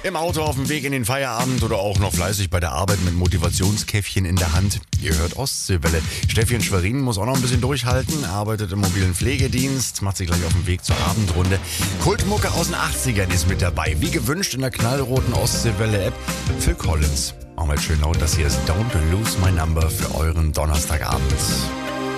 Im Auto auf dem Weg in den Feierabend oder auch noch fleißig bei der Arbeit mit Motivationskäffchen in der Hand. Ihr hört Ostseewelle. Steffi in Schwerin muss auch noch ein bisschen durchhalten, arbeitet im mobilen Pflegedienst, macht sich gleich auf den Weg zur Abendrunde. Kultmucke aus den 80ern ist mit dabei. Wie gewünscht in der knallroten Ostseewelle-App. Phil Collins. Auch mal schön laut, das hier ist Don't Lose My Number für euren Donnerstagabend.